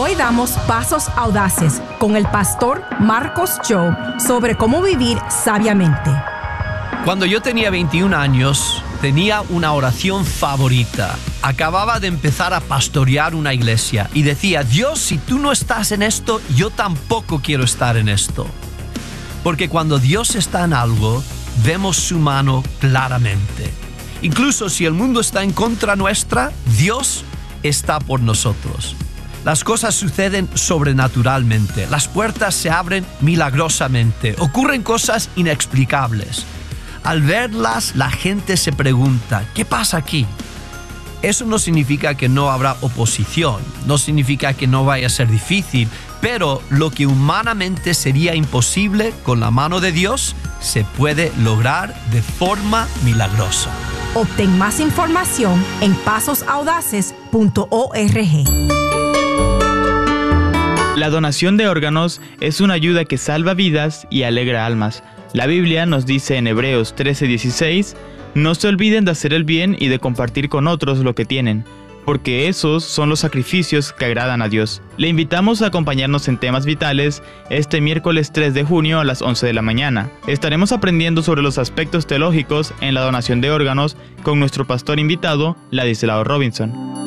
Hoy damos pasos audaces con el pastor Marcos Job sobre cómo vivir sabiamente. Cuando yo tenía 21 años, tenía una oración favorita. Acababa de empezar a pastorear una iglesia y decía: Dios, si tú no estás en esto, yo tampoco quiero estar en esto. Porque cuando Dios está en algo, vemos su mano claramente. Incluso si el mundo está en contra nuestra, Dios está por nosotros. Las cosas suceden sobrenaturalmente, las puertas se abren milagrosamente, ocurren cosas inexplicables. Al verlas, la gente se pregunta: ¿qué pasa aquí? Eso no significa que no habrá oposición, no significa que no vaya a ser difícil, pero lo que humanamente sería imposible, con la mano de Dios, se puede lograr de forma milagrosa. Obtén más información en pasosaudaces.org. La donación de órganos es una ayuda que salva vidas y alegra almas. La Biblia nos dice en Hebreos 13:16, no se olviden de hacer el bien y de compartir con otros lo que tienen, porque esos son los sacrificios que agradan a Dios. Le invitamos a acompañarnos en Temas Vitales este miércoles 3 de junio a las 11 de la mañana. Estaremos aprendiendo sobre los aspectos teológicos en la donación de órganos con nuestro pastor invitado, Ladislao Robinson.